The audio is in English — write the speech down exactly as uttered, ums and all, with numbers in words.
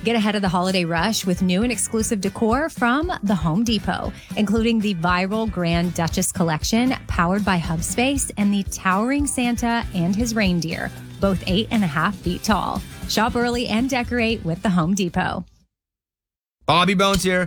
Get ahead of the holiday rush with new and exclusive decor from the Home Depot, including the viral Grand Duchess collection powered by Hubspace and the towering Santa and his reindeer, both eight and a half feet tall. Shop early and decorate with the Home Depot. Bobby Bones here.